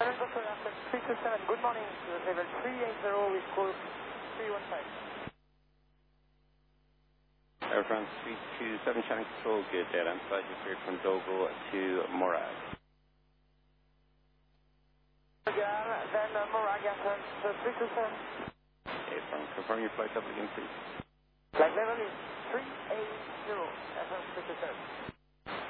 327, good morning, level 380 with call 315. Air France 327 Channel Control, good day. I'm flight here from Dogo to Morag. Then Morag, Air France 327. Okay, from confirm your flight up again, please. Flight level is 380, Air France 327.